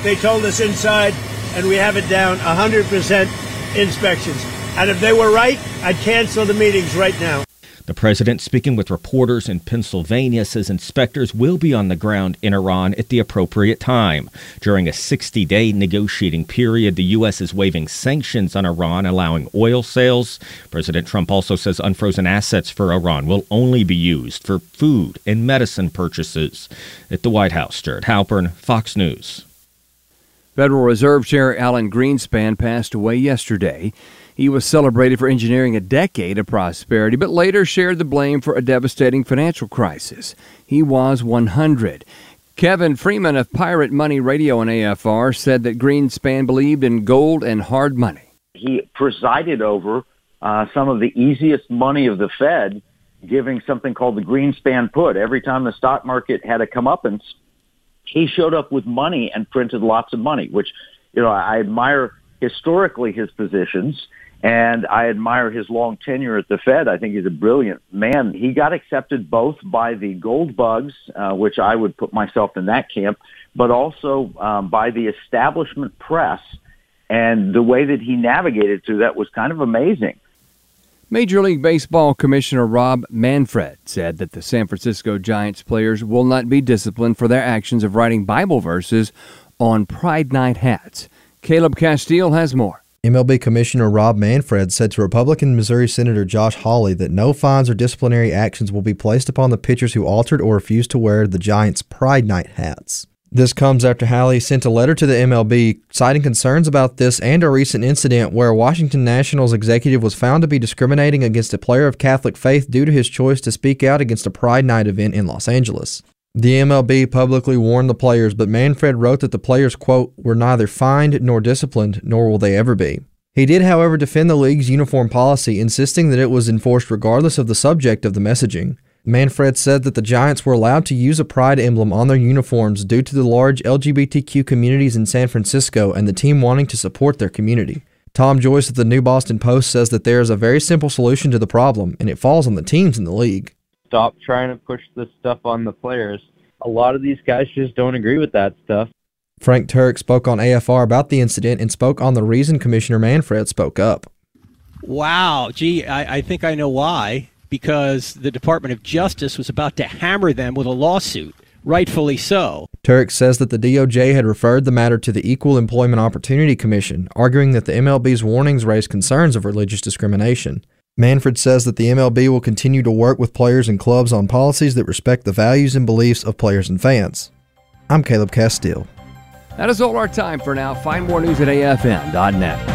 They told us inside, and we have it down 100% inspections. And if they were right, I'd cancel the meetings right now. The president, speaking with reporters in Pennsylvania, says inspectors will be on the ground in Iran at the appropriate time. During a 60-day negotiating period, the U.S. is waiving sanctions on Iran, allowing oil sales. President Trump also says unfrozen assets for Iran will only be used for food and medicine purchases. At the White House, Jared Halpern, Fox News. Federal Reserve Chair Alan Greenspan passed away yesterday. He was celebrated for engineering a decade of prosperity, but later shared the blame for a devastating financial crisis. He was 100. Kevin Freeman of Pirate Money Radio and AFR said that Greenspan believed in gold and hard money. He presided over some of the easiest money of the Fed, giving something called the Greenspan put. Every time the stock market had a comeuppance, he showed up with money and printed lots of money, which, I admire historically his positions. And I admire his long tenure at the Fed. I think he's a brilliant man. He got accepted both by the gold bugs, which I would put myself in that camp, but also by the establishment press. And the way that he navigated through that was kind of amazing. Major League Baseball Commissioner Rob Manfred said that the San Francisco Giants players will not be disciplined for their actions of writing Bible verses on Pride Night hats. Caleb Castile has more. MLB Commissioner Rob Manfred said to Republican Missouri Senator Josh Hawley that no fines or disciplinary actions will be placed upon the pitchers who altered or refused to wear the Giants' Pride Night hats. This comes after Hawley sent a letter to the MLB citing concerns about this and a recent incident where a Washington Nationals executive was found to be discriminating against a player of Catholic faith due to his choice to speak out against a Pride Night event in Los Angeles. The MLB publicly warned the players, but Manfred wrote that the players, quote, were neither fined nor disciplined, nor will they ever be. He did, however, defend the league's uniform policy, insisting that it was enforced regardless of the subject of the messaging. Manfred said that the Giants were allowed to use a pride emblem on their uniforms due to the large LGBTQ communities in San Francisco and the team wanting to support their community. Tom Joyce of the New Boston Post says that there is a very simple solution to the problem, and it falls on the teams in the league. Stop trying to push this stuff on the players. A lot of these guys just don't agree with that stuff. Frank Turek spoke on AFR about the incident and spoke on the reason Commissioner Manfred spoke up. Wow, gee, I think I know why. Because the Department of Justice was about to hammer them with a lawsuit, rightfully so. Turek says that the DOJ had referred the matter to the Equal Employment Opportunity Commission, arguing that the MLB's warnings raised concerns of religious discrimination. Manfred says that the MLB will continue to work with players and clubs on policies that respect the values and beliefs of players and fans. I'm Caleb Castile. That is all our time for now. Find more news at afm.net.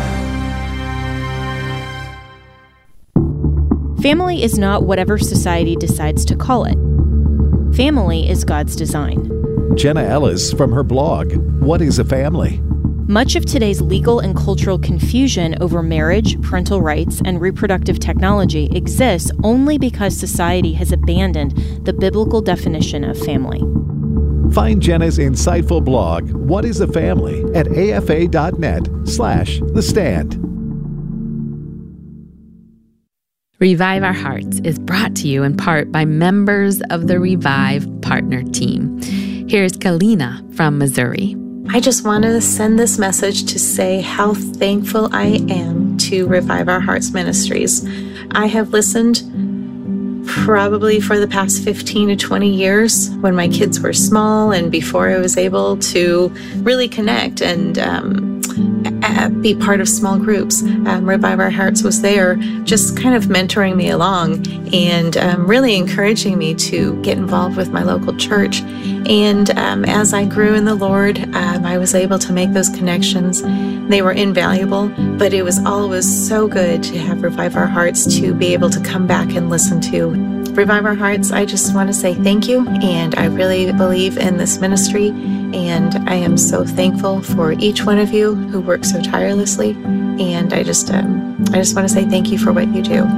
Family is not whatever society decides to call it. Family is God's design. Jenna Ellis from her blog, What is a Family? Much of today's legal and cultural confusion over marriage, parental rights, and reproductive technology exists only because society has abandoned the biblical definition of family. Find Jenna's insightful blog, What is a Family, at afa.net/The Stand. Revive Our Hearts is brought to you in part by members of the Revive Partner Team. Here's Kalina from Missouri. I just want to send this message to say how thankful I am to Revive Our Hearts Ministries. I have listened probably for the past 15 to 20 years when my kids were small and before I was able to really connect and be part of small groups. Revive Our Hearts was there just kind of mentoring me along and really encouraging me to get involved with my local church. And as I grew in the Lord, I was able to make those connections. They were invaluable, but it was always so good to have Revive Our Hearts to be able to come back and listen to. Revive Our Hearts, I just want to say thank you, and I really believe in this ministry, and I am so thankful for each one of you who work so tirelessly, and I just want to say thank you for what you do.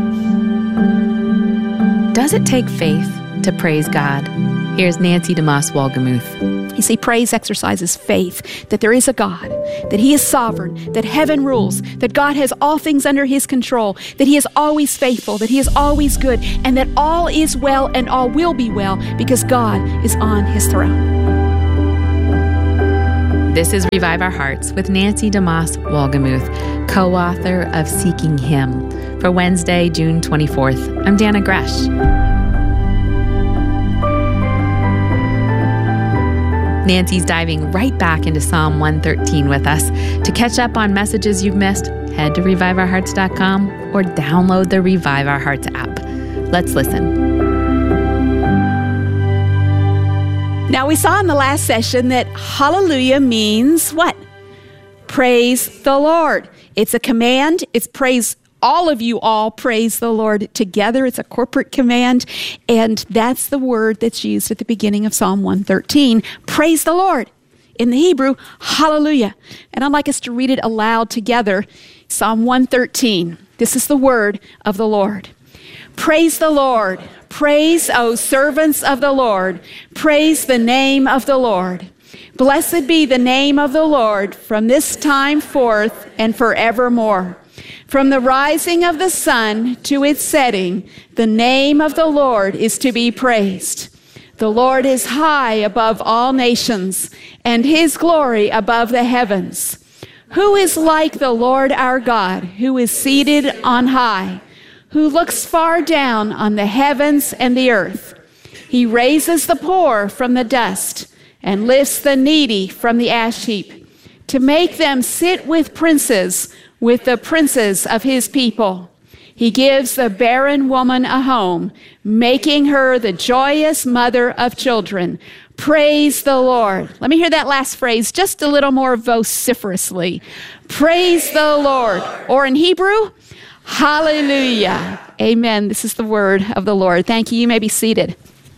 Does it take faith to praise God? Here's Nancy DeMoss Walgemuth. You see, praise exercises faith that there is a God, that He is sovereign, that heaven rules, that God has all things under His control, that He is always faithful, that He is always good, and that all is well and all will be well because God is on His throne. This is Revive Our Hearts with Nancy DeMoss Wolgemuth, co-author of Seeking Him. For Wednesday, June 24th, I'm Dana Gresh. Nancy's diving right back into Psalm 113 with us. To catch up on messages you've missed, head to reviveourhearts.com or download the Revive Our Hearts app. Let's listen. Now, we saw in the last session that hallelujah means what? Praise the Lord. It's a command. It's praise. All of you all praise the Lord together. It's a corporate command. And that's the word that's used at the beginning of Psalm 113. Praise the Lord. In the Hebrew, hallelujah. And I'd like us to read it aloud together. Psalm 113. This is the word of the Lord. Praise the Lord. Praise, O servants of the Lord. Praise the name of the Lord. Blessed be the name of the Lord from this time forth and forevermore. From the rising of the sun to its setting, the name of the Lord is to be praised. The Lord is high above all nations, and his glory above the heavens. Who is like the Lord our God, who is seated on high, who looks far down on the heavens and the earth? He raises the poor from the dust and lifts the needy from the ash heap, to make them sit with princes, with the princes of his people. He gives the barren woman a home, making her the joyous mother of children. Praise the Lord. Let me hear that last phrase just a little more vociferously. Praise the Lord. Or in Hebrew, hallelujah. Amen. This is the word of the Lord. Thank you. You may be seated.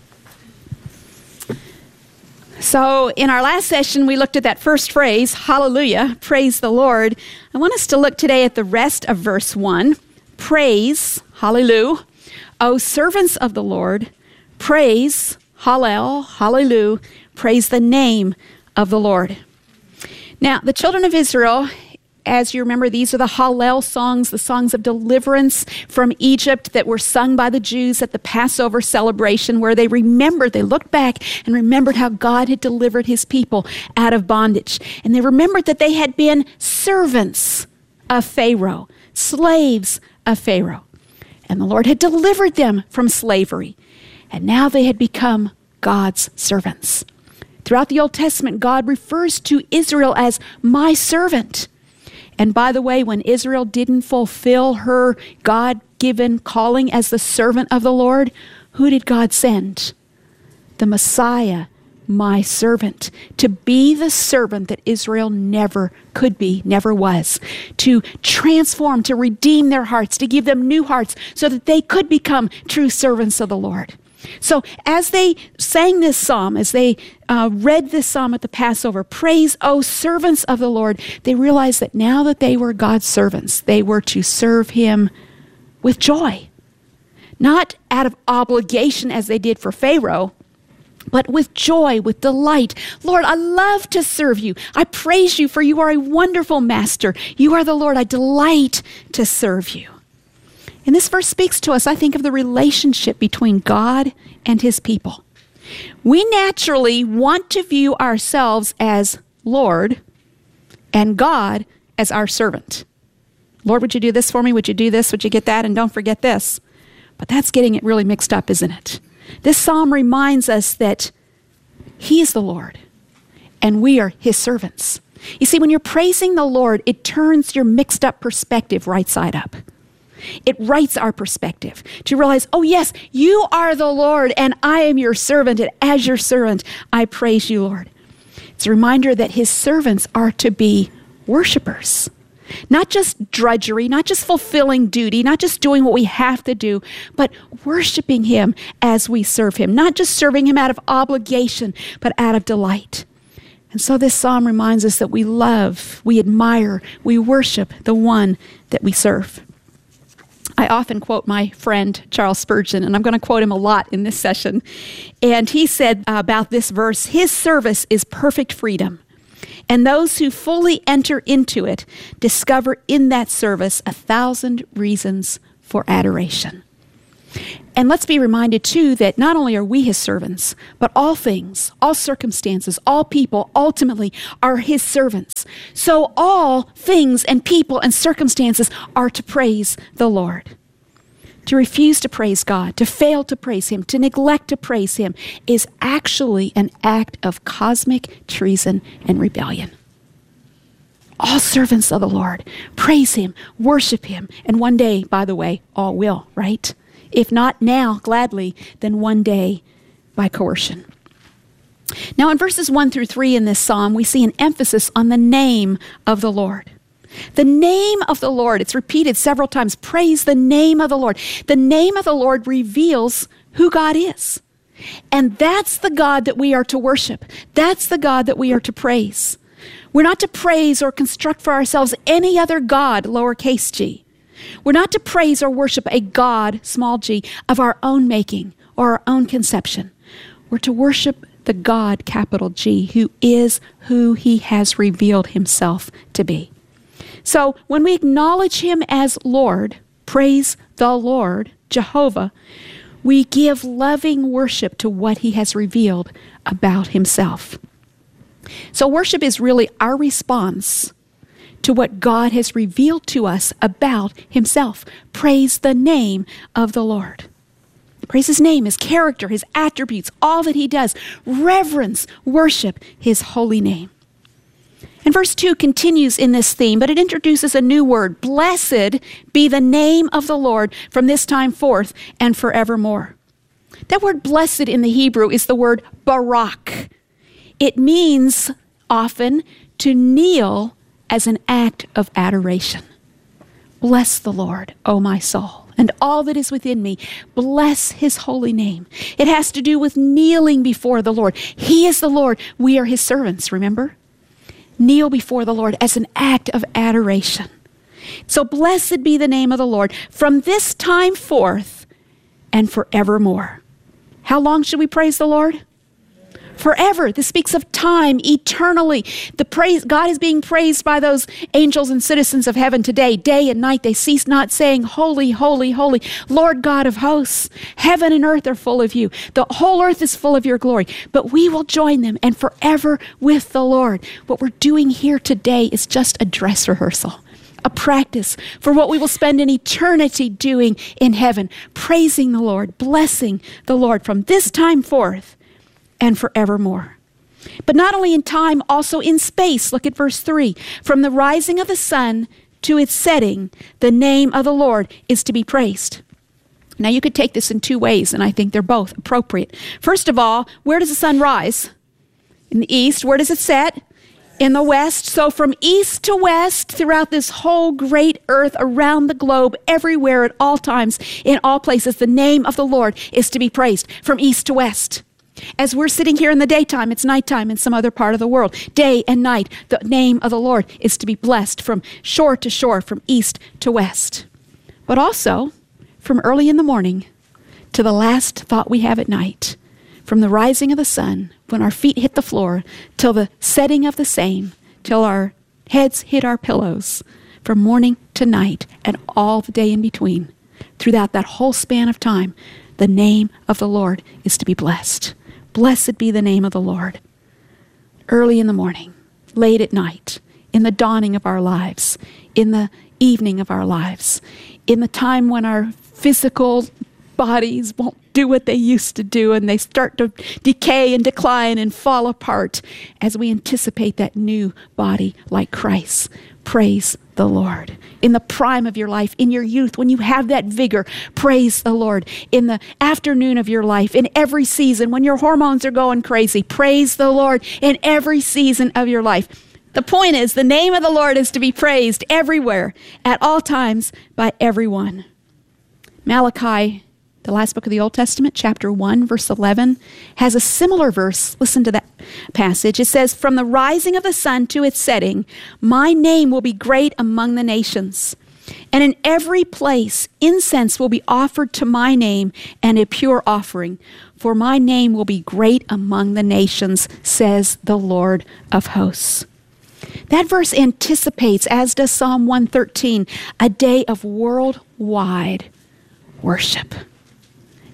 So in our last session, we looked at that first phrase, hallelujah, praise the Lord. I want us to look today at the rest of verse 1. Praise, hallelujah, O servants of the Lord, praise, hallel, hallelujah, praise the name of the Lord. Now, the children of Israel, as you remember, these are the Hallel songs, the songs of deliverance from Egypt that were sung by the Jews at the Passover celebration, where they looked back and remembered how God had delivered his people out of bondage. And they remembered that they had been servants of Pharaoh, slaves of Pharaoh. And the Lord had delivered them from slavery. And now they had become God's servants. Throughout the Old Testament, God refers to Israel as my servant. And by the way, when Israel didn't fulfill her God-given calling as the servant of the Lord, who did God send? The Messiah, my servant, to be the servant that Israel never could be, never was, to transform, to redeem their hearts, to give them new hearts so that they could become true servants of the Lord. So as they sang this psalm, as they read this psalm at the Passover, praise, O servants of the Lord, they realized that now that they were God's servants, they were to serve him with joy. Not out of obligation as they did for Pharaoh, but with joy, with delight. Lord, I love to serve you. I praise you, for you are a wonderful master. You are the Lord. I delight to serve you. And this verse speaks to us, I think, of the relationship between God and his people. We naturally want to view ourselves as Lord and God as our servant. Lord, would you do this for me? Would you do this? Would you get that? And don't forget this. But that's getting it really mixed up, isn't it? This psalm reminds us that he is the Lord and we are his servants. You see, when you're praising the Lord, it turns your mixed up perspective right side up. It rights our perspective to realize, oh yes, you are the Lord and I am your servant, and as your servant, I praise you, Lord. It's a reminder that his servants are to be worshipers. Not just drudgery, not just fulfilling duty, not just doing what we have to do, but worshiping him as we serve him. Not just serving him out of obligation, but out of delight. And so this psalm reminds us that we love, we admire, we worship the one that we serve. I often quote my friend Charles Spurgeon, and I'm going to quote him a lot in this session. And he said about this verse, his service is perfect freedom. And those who fully enter into it discover in that service 1,000 reasons for adoration. And let's be reminded, too, that not only are we his servants, but all things, all circumstances, all people ultimately are his servants. So all things and people and circumstances are to praise the Lord. To refuse to praise God, to fail to praise him, to neglect to praise him is actually an act of cosmic treason and rebellion. All servants of the Lord, praise him, worship him, and one day, by the way, all will, right? If not now, gladly, then one day by coercion. Now in verses 1 through 3 in this psalm, we see an emphasis on the name of the Lord. The name of the Lord, it's repeated several times. Praise the name of the Lord. The name of the Lord reveals who God is. And that's the God that we are to worship. That's the God that we are to praise. We're not to praise or construct for ourselves any other God, lowercase g. We're not to praise or worship a God, small g, of our own making or our own conception. We're to worship the God, capital G, who is who he has revealed himself to be. So when we acknowledge him as Lord, praise the Lord, Jehovah, we give loving worship to what he has revealed about himself. So worship is really our response to what God has revealed to us about himself. Praise the name of the Lord. Praise his name, his character, his attributes, all that he does. Reverence, worship his holy name. And verse 2 continues in this theme, but it introduces a new word. Blessed be the name of the Lord from this time forth and forevermore. That word blessed in the Hebrew is the word barak. It means often to kneel as an act of adoration. Bless the Lord, O my soul, and all that is within me. Bless his holy name. It has to do with kneeling before the Lord. He is the Lord. We are his servants, remember? Kneel before the Lord as an act of adoration. So blessed be the name of the Lord from this time forth and forevermore. How long should we praise the Lord? Forever. This speaks of time, eternally. God is being praised by those angels and citizens of heaven today. Day and night they cease not saying, holy, holy, holy, Lord God of hosts. Heaven and earth are full of you. The whole earth is full of your glory. But we will join them and forever with the Lord. What we're doing here today is just a dress rehearsal, a practice for what we will spend an eternity doing in heaven, praising the Lord, blessing the Lord from this time forth and forevermore. But not only in time, also in space. Look at verse 3. From the rising of the sun to its setting, the name of the Lord is to be praised. Now you could take this in two ways, and I think they're both appropriate. First of all, where does the sun rise? In the east. Where does it set? In the west. So from east to west, throughout this whole great earth, around the globe, everywhere, at all times, in all places, the name of the Lord is to be praised. From east to west. As we're sitting here in the daytime, it's nighttime in some other part of the world. Day and night, the name of the Lord is to be blessed from shore to shore, from east to west. But also, from early in the morning to the last thought we have at night, from the rising of the sun, when our feet hit the floor, till the setting of the same, till our heads hit our pillows, from morning to night and all the day in between, throughout that whole span of time, the name of the Lord is to be blessed. Blessed be the name of the Lord. Early in the morning, late at night, in the dawning of our lives, in the evening of our lives, in the time when our physical bodies won't do what they used to do and they start to decay and decline and fall apart as we anticipate that new body like Christ. Praise the Lord. In the prime of your life, in your youth, when you have that vigor, praise the Lord. In the afternoon of your life, in every season, when your hormones are going crazy, praise the Lord. In every season of your life. The point is, the name of the Lord is to be praised everywhere, at all times, by everyone. Malachi, the last book of the Old Testament, chapter 1, verse 11, has a similar verse. Listen to that passage. It says, from the rising of the sun to its setting, my name will be great among the nations. And in every place, incense will be offered to my name and a pure offering. For my name will be great among the nations, says the Lord of hosts. That verse anticipates, as does Psalm 113, a day of worldwide worship.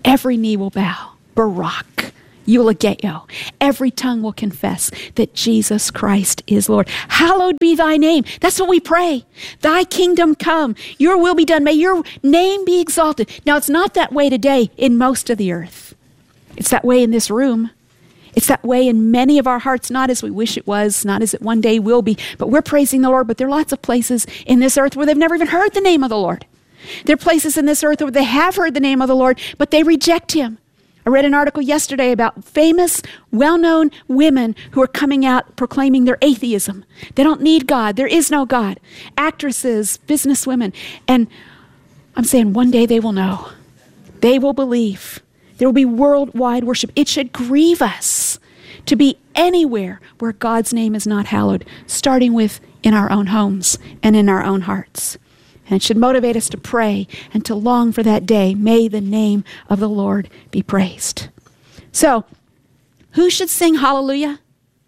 Every knee will bow. Barak. Eulogeio. Every tongue will confess that Jesus Christ is Lord. Hallowed be thy name. That's what we pray. Thy kingdom come. Your will be done. May your name be exalted. Now, it's not that way today in most of the earth. It's that way in this room. It's that way in many of our hearts, not as we wish it was, not as it one day will be, but we're praising the Lord. But there are lots of places in this earth where they've never even heard the name of the Lord. There are places in this earth where they have heard the name of the Lord, but they reject him. I read an article yesterday about famous, well-known women who are coming out proclaiming their atheism. They don't need God. There is no God. Actresses, businesswomen. And I'm saying one day they will know. They will believe. There will be worldwide worship. It should grieve us to be anywhere where God's name is not hallowed, starting with in our own homes and in our own hearts. And it should motivate us to pray and to long for that day. May the name of the Lord be praised. So, who should sing hallelujah?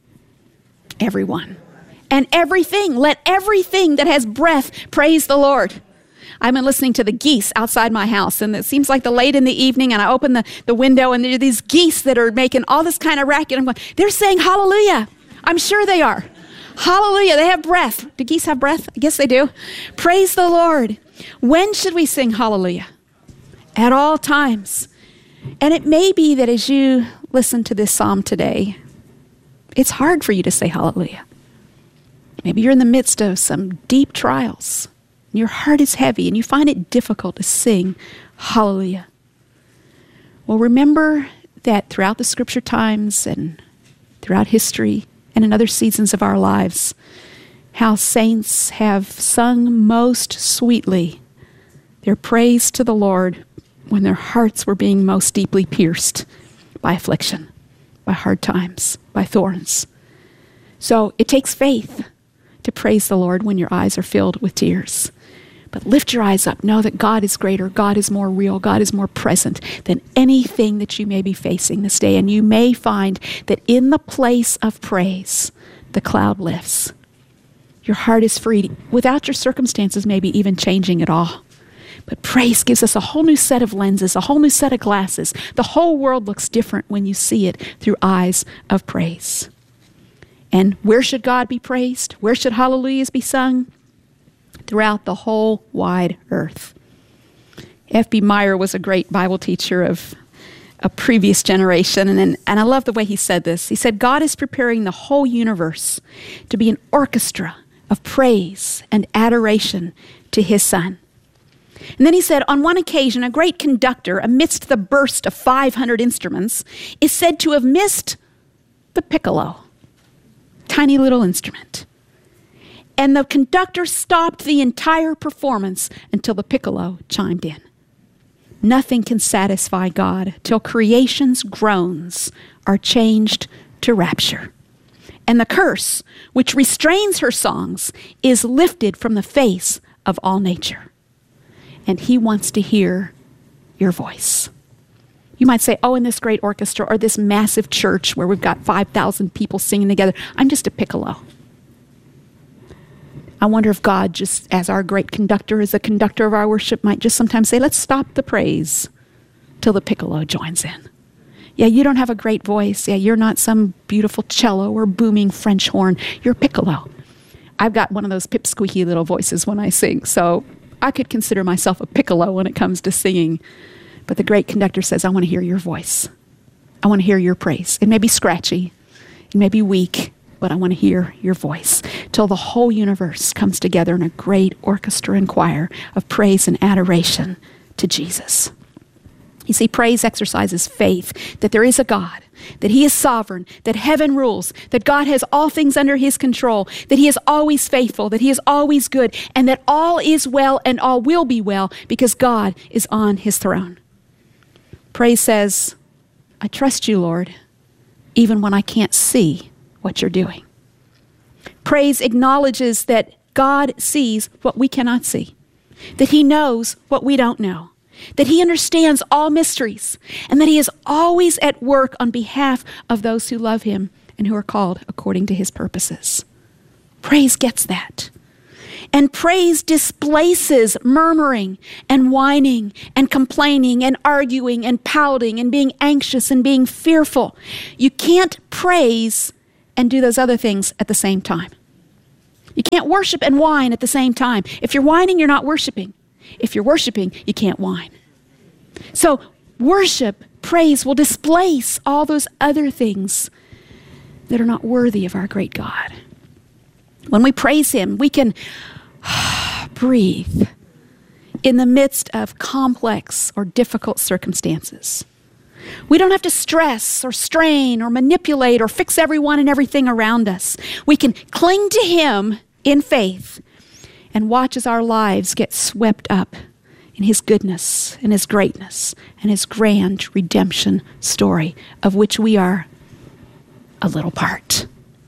Everyone. And everything. Let everything that has breath praise the Lord. I've been listening to the geese outside my house, and it seems like the late in the evening, and I open the window, and there are these geese that are making all this kind of racket. I'm going, they're saying hallelujah. I'm sure they are. Hallelujah. They have breath. Do geese have breath? I guess they do. Praise the Lord. When should we sing hallelujah? At all times. And it may be that as you listen to this psalm today, it's hard for you to say hallelujah. Maybe you're in the midst of some deep trials. Your heart is heavy and you find it difficult to sing hallelujah. Well, remember that throughout the scripture times and throughout history and in other seasons of our lives, how saints have sung most sweetly their praise to the Lord when their hearts were being most deeply pierced by affliction, by hard times, by thorns. So it takes faith to praise the Lord when your eyes are filled with tears. But lift your eyes up. Know that God is greater. God is more real. God is more present than anything that you may be facing this day. And you may find that in the place of praise, the cloud lifts. Your heart is free without your circumstances maybe even changing at all. But praise gives us a whole new set of lenses, a whole new set of glasses. The whole world looks different when you see it through eyes of praise. And where should God be praised? Where should hallelujahs be sung? Throughout the whole wide earth. F.B. Meyer was a great Bible teacher of a previous generation, and I love the way he said this. He said, God is preparing the whole universe to be an orchestra of praise and adoration to his Son. And then he said, on one occasion, a great conductor, amidst the burst of 500 instruments, is said to have missed the piccolo, tiny little instrument. And the conductor stopped the entire performance until the piccolo chimed in. Nothing can satisfy God till creation's groans are changed to rapture. And the curse, which restrains her songs, is lifted from the face of all nature. And he wants to hear your voice. You might say, oh, in this great orchestra or this massive church where we've got 5,000 people singing together, I'm just a piccolo. I wonder if God, just as our great conductor, as the conductor of our worship, might just sometimes say, let's stop the praise till the piccolo joins in. Yeah, you don't have a great voice. Yeah, you're not some beautiful cello or booming French horn. You're a piccolo. I've got one of those pipsqueaky little voices when I sing, so I could consider myself a piccolo when it comes to singing. But the great conductor says, I want to hear your voice. I want to hear your praise. It may be scratchy. It may be weak. But I want to hear your voice till the whole universe comes together in a great orchestra and choir of praise and adoration to Jesus. You see, praise exercises faith that there is a God, that he is sovereign, that heaven rules, that God has all things under his control, that he is always faithful, that he is always good, and that all is well and all will be well because God is on his throne. Praise says, I trust you, Lord, even when I can't see what you're doing. Praise acknowledges that God sees what we cannot see, that he knows what we don't know, that he understands all mysteries, and that he is always at work on behalf of those who love him and who are called according to his purposes. Praise gets that. And praise displaces murmuring and whining and complaining and arguing and pouting and being anxious and being fearful. You can't praise and do those other things at the same time. You can't worship and whine at the same time. If you're whining, you're not worshiping. If you're worshiping, you can't whine. So worship, praise will displace all those other things that are not worthy of our great God. When we praise Him, we can breathe in the midst of complex or difficult circumstances. We don't have to stress or strain or manipulate or fix everyone and everything around us. We can cling to Him in faith and watch as our lives get swept up in His goodness and His greatness and His grand redemption story, of which we are a little part.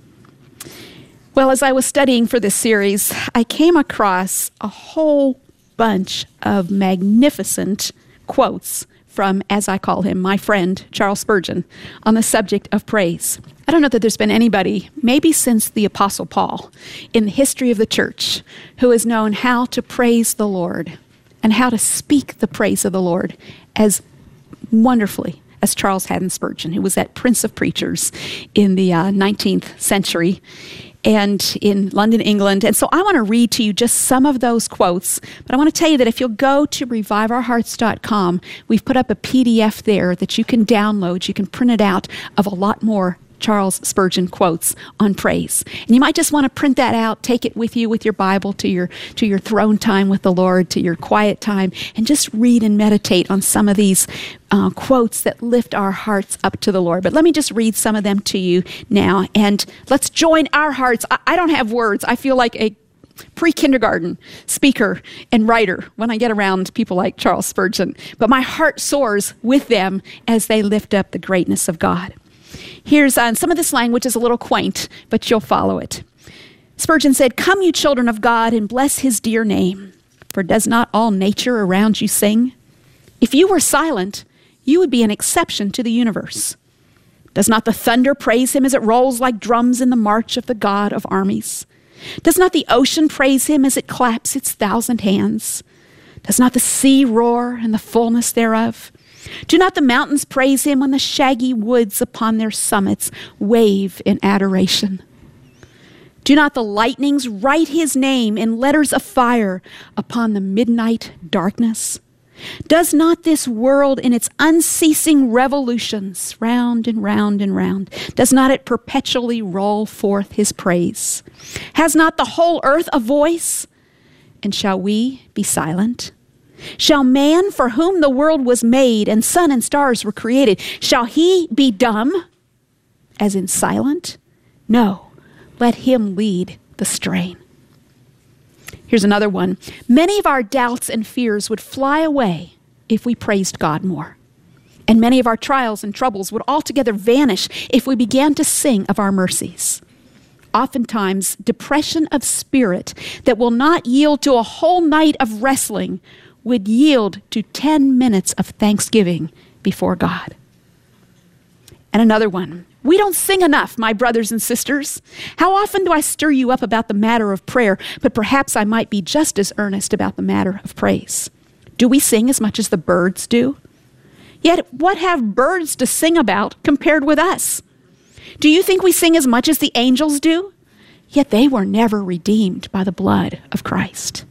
Well, as I was studying for this series, I came across a whole bunch of magnificent quotes from, as I call him, my friend, Charles Spurgeon, on the subject of praise. I don't know that there's been anybody, maybe since the Apostle Paul, in the history of the church, who has known how to praise the Lord and how to speak the praise of the Lord as wonderfully as Charles Haddon Spurgeon, who was that Prince of Preachers in the 19th century and in London, England. And so I want to read to you just some of those quotes, but I want to tell you that if you'll go to reviveourhearts.com, we've put up a PDF there that you can download, you can print it out, of a lot more Charles Spurgeon quotes on praise. And you might just want to print that out, take it with you with your Bible to your throne time with the Lord, to your quiet time, and just read and meditate on some of these quotes that lift our hearts up to the Lord. But let me just read some of them to you now, and let's join our hearts. I don't have words. I feel like a pre-kindergarten speaker and writer when I get around people like Charles Spurgeon, but my heart soars with them as they lift up the greatness of God. Here's some of this language is a little quaint, but you'll follow it. Spurgeon said, "Come, you children of God, and bless His dear name, for does not all nature around you sing? If you were silent, you would be an exception to the universe. Does not the thunder praise Him as it rolls like drums in the march of the God of armies? Does not the ocean praise Him as it claps its 1,000 hands? Does not the sea roar in the fullness thereof? Do not the mountains praise Him when the shaggy woods upon their summits wave in adoration? Do not the lightnings write His name in letters of fire upon the midnight darkness? Does not this world in its unceasing revolutions, round and round and round, does not it perpetually roll forth His praise? Has not the whole earth a voice? And shall we be silent? Shall man, for whom the world was made and sun and stars were created, shall he be dumb, as in silent? No, let him lead the strain." Here's another one. "Many of our doubts and fears would fly away if we praised God more. And many of our trials and troubles would altogether vanish if we began to sing of our mercies. Oftentimes, depression of spirit that will not yield to a whole night of wrestling would yield to 10 minutes of thanksgiving before God." And another one. "We don't sing enough, my brothers and sisters. How often do I stir you up about the matter of prayer, but perhaps I might be just as earnest about the matter of praise. Do we sing as much as the birds do? Yet what have birds to sing about compared with us? Do you think we sing as much as the angels do? Yet they were never redeemed by the blood of Christ."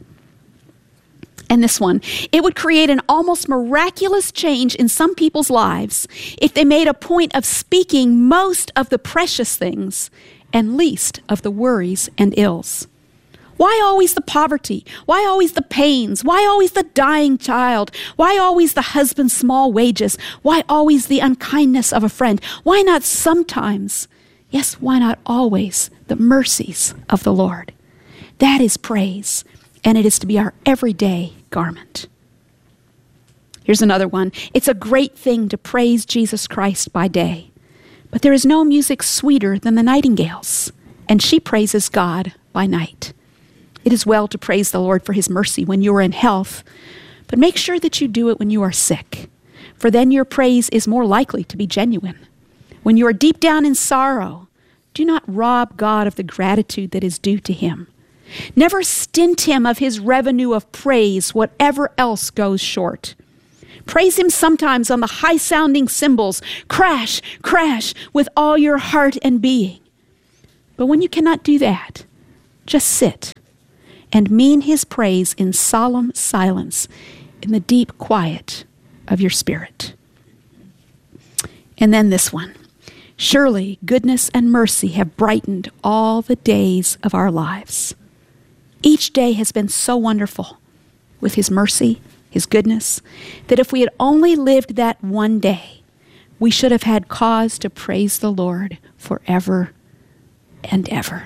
And this one, "It would create an almost miraculous change in some people's lives if they made a point of speaking most of the precious things and least of the worries and ills. Why always the poverty? Why always the pains? Why always the dying child? Why always the husband's small wages? Why always the unkindness of a friend? Why not sometimes, yes, why not always, the mercies of the Lord?" That is praise, and it is to be our everyday garment. Here's another one. "It's a great thing to praise Jesus Christ by day, but there is no music sweeter than the nightingale's, and she praises God by night. It is well to praise the Lord for His mercy when you are in health, but make sure that you do it when you are sick, for then your praise is more likely to be genuine. When you are deep down in sorrow, do not rob God of the gratitude that is due to Him. Never stint him of his revenue of praise, whatever else goes short. Praise him sometimes on the high-sounding cymbals. Crash, crash with all your heart and being. But when you cannot do that, just sit and mean his praise in solemn silence in the deep quiet of your spirit. And then this one. Surely goodness and mercy have brightened all the days of our lives. Each day has been so wonderful with his mercy, his goodness, that if we had only lived that one day, we should have had cause to praise the Lord forever and ever.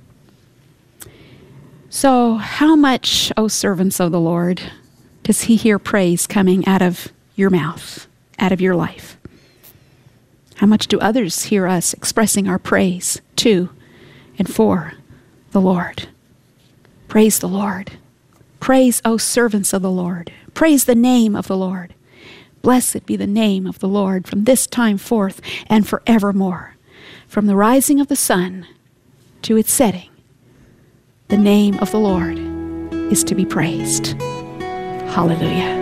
So how much, O servants of the Lord, does he hear praise coming out of your mouth, out of your life? How much do others hear us expressing our praise to and for the Lord? Praise the Lord. Praise, O servants of the Lord. Praise the name of the Lord. Blessed be the name of the Lord from this time forth and forevermore. From the rising of the sun to its setting, the name of the Lord is to be praised. Hallelujah.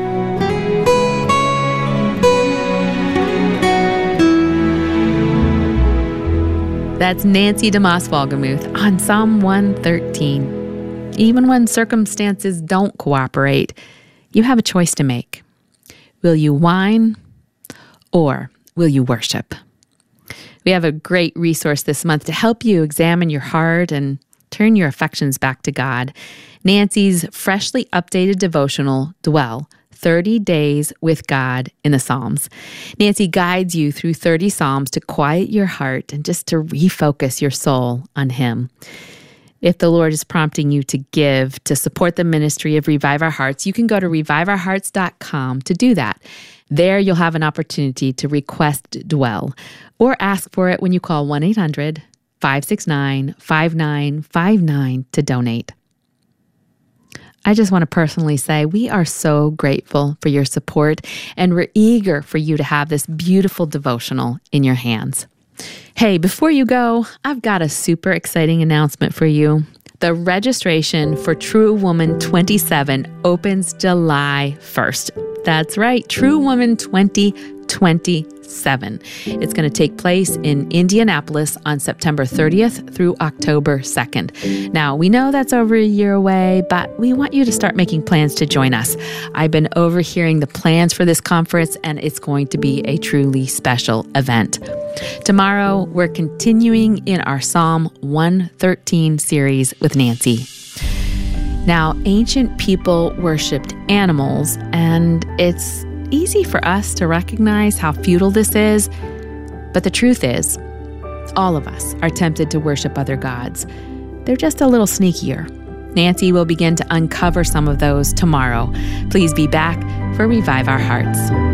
That's Nancy DeMoss Wolgemuth on Psalm 113. Even when circumstances don't cooperate, you have a choice to make. Will you whine or will you worship? We have a great resource this month to help you examine your heart and turn your affections back to God. Nancy's freshly updated devotional, Dwell, 30 Days with God in the Psalms. Nancy guides you through 30 Psalms to quiet your heart and just to refocus your soul on Him. If the Lord is prompting you to give to support the ministry of Revive Our Hearts, you can go to reviveourhearts.com to do that. There you'll have an opportunity to request Dwell or ask for it when you call 1-800-569-5959 to donate. I just want to personally say we are so grateful for your support, and we're eager for you to have this beautiful devotional in your hands. Hey, before you go, I've got a super exciting announcement for you. The registration for True Woman 27 opens July 1st. That's right, True Woman 2027. It's going to take place in Indianapolis on September 30th through October 2nd. Now, we know that's over a year away, but we want you to start making plans to join us. I've been overhearing the plans for this conference, and it's going to be a truly special event. Tomorrow, we're continuing in our Psalm 113 series with Nancy. Now, ancient people worshipped animals, and it's easy for us to recognize how futile this is, but the truth is, all of us are tempted to worship other gods. They're just a little sneakier. Nancy will begin to uncover some of those tomorrow. Please be back for Revive Our Hearts.